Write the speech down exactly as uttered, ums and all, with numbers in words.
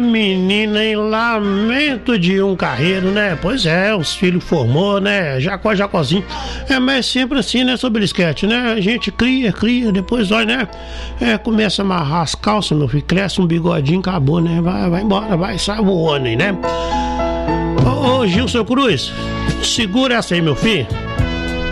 menina em lamento de um carreiro, né? Pois é, os filhos formou, né? Jacó, Jacozinho. É, mas sempre assim, né? Sobre esquete, né? A gente cria, cria, depois, olha, né? É, começa a amarrar as calças, meu filho. Cresce um bigodinho, acabou, né? Vai, vai embora, vai, sai voando aí, né? Ô, ô Gilson Cruz, segura essa aí, meu filho.